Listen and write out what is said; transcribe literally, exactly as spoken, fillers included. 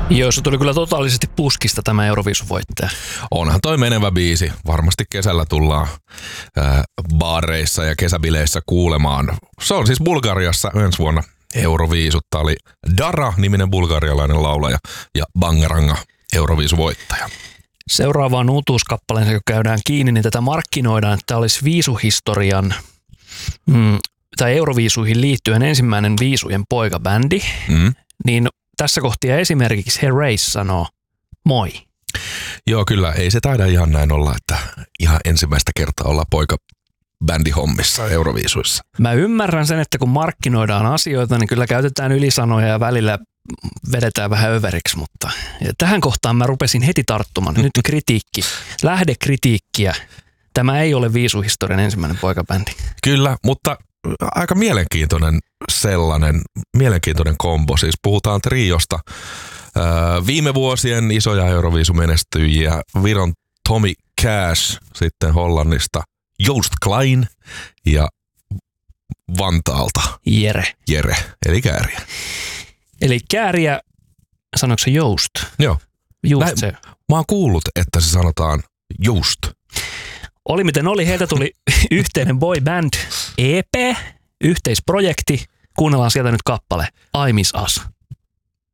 Joo, se tuli kyllä totaalisesti puskista tämä Euroviisuvoittaja. Onhan toi menevä biisi. Varmasti kesällä tullaan ää, baareissa ja kesäbileissä kuulemaan. Se on siis Bulgariassa ensi vuonna Euroviisut. Tää oli Dara-niminen bulgarialainen laulaja ja Bangaranga Euroviisuvoittaja. Seuraavaan uutuuskappaleen, kun käydään kiinni, niin tätä markkinoidaan, että tämä olisi viisuhistorian mm, tai Euroviisuihin liittyen ensimmäinen viisujen poikabändi. Mm. Niin tässä kohtia esimerkiksi Herreys sanoo moi. Joo, kyllä. Ei se taida ihan näin olla, että ihan ensimmäistä kertaa olla poikabändihommissa Euroviisuissa. Mä ymmärrän sen, että kun markkinoidaan asioita, niin kyllä käytetään ylisanoja ja välillä vedetään vähän överiksi, mutta tähän kohtaan mä rupesin heti tarttumaan. Nyt kritiikki, lähdekritiikkiä. Tämä ei ole viisuhistorian ensimmäinen poikabändi. Kyllä, mutta aika mielenkiintoinen sellainen, mielenkiintoinen kombo. Siis puhutaan triosta. Öö, viime vuosien isoja Euroviisumenestyjiä, Viron Tommy Cash, sitten Hollannista Joost Klein ja Vantaalta Jere. Jere, eli Kääriä. Eli Kääriä, sanoiko se Joost? Joo. Just Näin, se. mä oon kuullut, että se sanotaan Joost. Oli miten oli, heiltä tuli yhteinen boy band E P, yhteisprojekti. Kuunnellaan sieltä nyt kappale I Miss Us.